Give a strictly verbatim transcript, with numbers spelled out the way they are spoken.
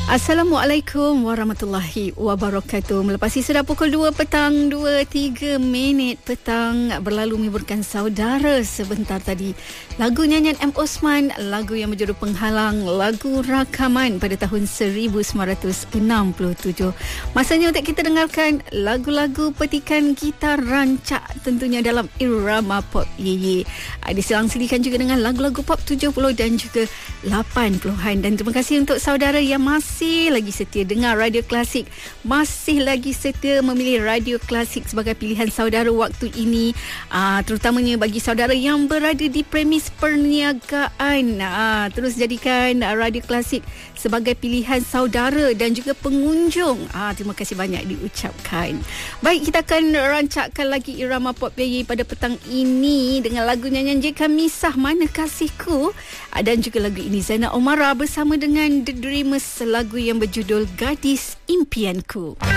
Assalamualaikum warahmatullahi wabarakatuh. Melepasi sudah pukul dua petang, dua puluh tiga minit petang berlalu menyuburkan saudara sebentar tadi. Lagu nyanyian M. Osman, lagu yang berjudul Penghalang, lagu rakaman pada tahun seribu sembilan ratus enam puluh tujuh. Masanya untuk kita dengarkan lagu-lagu petikan gitar rancak tentunya dalam irama pop ye-ye. Diselang-selikan juga dengan lagu-lagu pop tujuh puluh dan juga lapan puluhan. Dan terima kasih untuk saudara yang masih Masih lagi setia dengar Radio Klasik, masih lagi setia memilih Radio Klasik sebagai pilihan saudara waktu ini, aa, terutamanya bagi saudara yang berada di premis perniagaan. Aa, terus jadikan Radio Klasik sebagai pilihan saudara dan juga pengunjung. Aa, terima kasih banyak diucapkan. Baik, kita akan rancakkan lagi irama pop ye pada petang ini dengan lagu nyanyian Jika Misah Mana Kasihku, aa, dan juga lagu ini Zainal Omara bersama dengan The Dreamers, lagu yang berjudul Gadis Impianku.